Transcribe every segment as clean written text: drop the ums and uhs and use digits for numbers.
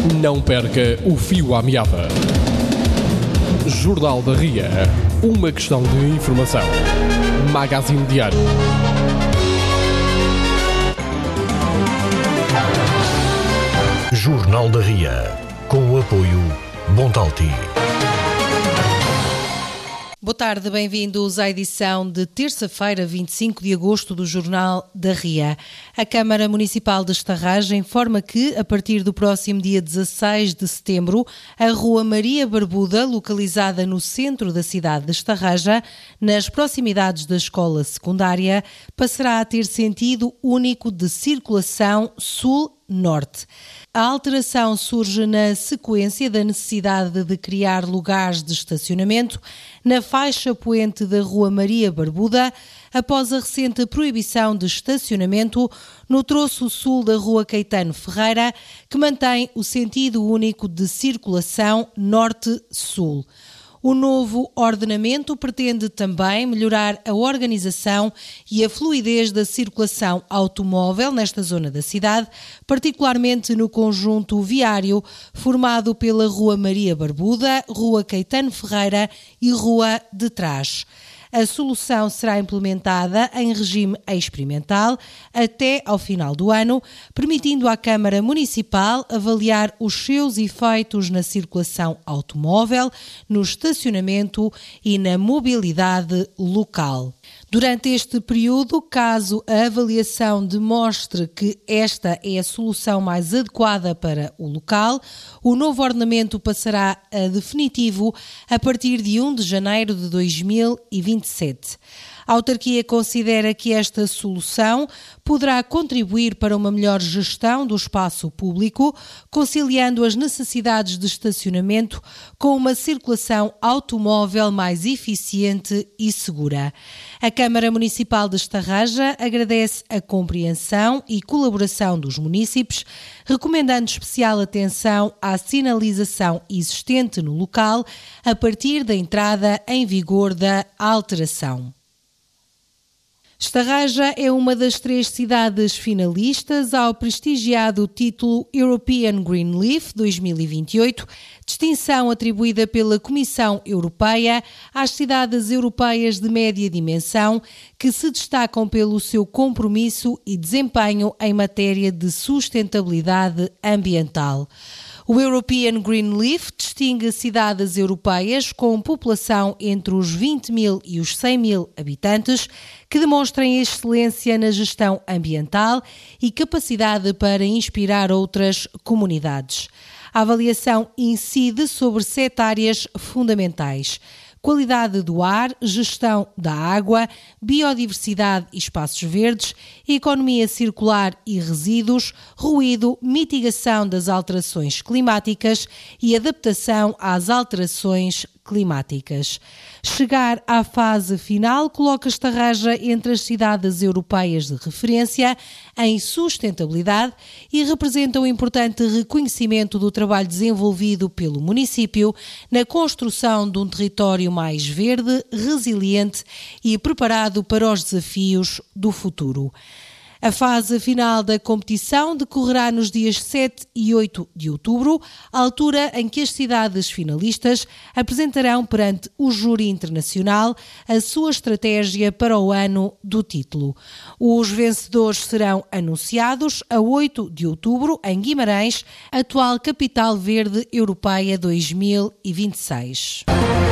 Não perca o fio à meada. Jornal da Ria. Uma questão de informação. Magazine Diário. Jornal da Ria. Com o apoio Bontalti. Boa tarde, bem-vindos à edição de terça-feira, 25 de agosto do Jornal da Ria. A Câmara Municipal de Estarraja informa que, a partir do próximo dia 16 de setembro, a Rua Maria Barbuda, localizada no centro da cidade de Estarraja, nas proximidades da escola secundária, passará a ter sentido único de circulação sul-norte. A alteração surge na sequência da necessidade de criar lugares de estacionamento na faixa poente da Rua Maria Barbuda, após a recente proibição de estacionamento no troço sul da Rua Caetano Ferreira, que mantém o sentido único de circulação norte-sul. O novo ordenamento pretende também melhorar a organização e a fluidez da circulação automóvel nesta zona da cidade, particularmente no conjunto viário formado pela Rua Maria Barbuda, Rua Caetano Ferreira e Rua de Trás. A solução será implementada em regime experimental até ao final do ano, permitindo à Câmara Municipal avaliar os seus efeitos na circulação automóvel, no estacionamento e na mobilidade local. Durante este período, caso a avaliação demonstre que esta é a solução mais adequada para o local, o novo ordenamento passará a definitivo a partir de 1 de janeiro de 2027. A autarquia considera que esta solução poderá contribuir para uma melhor gestão do espaço público, conciliando as necessidades de estacionamento com uma circulação automóvel mais eficiente e segura. A Câmara Municipal de Estarraja agradece a compreensão e colaboração dos munícipes, recomendando especial atenção à sinalização existente no local a partir da entrada em vigor da alteração. Estarraja é uma das 3 cidades finalistas ao prestigiado título European Green Leaf 2028, distinção atribuída pela Comissão Europeia às cidades europeias de média dimensão que se destacam pelo seu compromisso e desempenho em matéria de sustentabilidade ambiental. O European Green Leaf distingue cidades europeias com população entre os 20 mil e os 100 mil habitantes que demonstrem excelência na gestão ambiental e capacidade para inspirar outras comunidades. A avaliação incide sobre 7 áreas fundamentais: qualidade do ar, gestão da água, biodiversidade e espaços verdes, economia circular e resíduos, ruído, mitigação das alterações climáticas e adaptação às alterações climáticas. Chegar à fase final coloca Estarraja entre as cidades europeias de referência em sustentabilidade e representa um importante reconhecimento do trabalho desenvolvido pelo município na construção de um território mais verde, resiliente e preparado para os desafios do futuro. A fase final da competição decorrerá nos dias 7 e 8 de outubro, altura em que as cidades finalistas apresentarão perante o júri internacional a sua estratégia para o ano do título. Os vencedores serão anunciados a 8 de outubro em Guimarães, atual capital verde europeia 2026.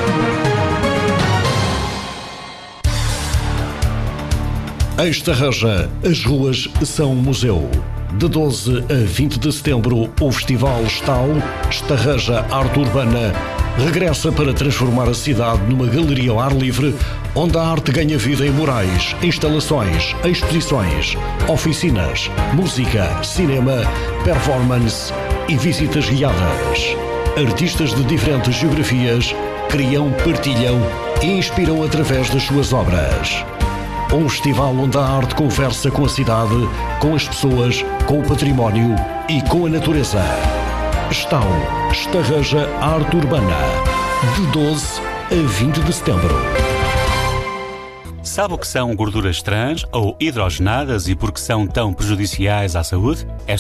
Em Estarraja, as ruas são um museu. De 12 a 20 de setembro, o Festival Estau, Estarraja Arte Urbana, regressa para transformar a cidade numa galeria ao ar livre, onde a arte ganha vida em murais, instalações, exposições, oficinas, música, cinema, performance e visitas guiadas. Artistas de diferentes geografias criam, partilham e inspiram através das suas obras. Um festival onde a arte conversa com a cidade, com as pessoas, com o património e com a natureza. Estão Estarraja Arte Urbana, de 12 a 20 de setembro. Sabe o que são gorduras trans ou hidrogenadas e por que são tão prejudiciais à saúde?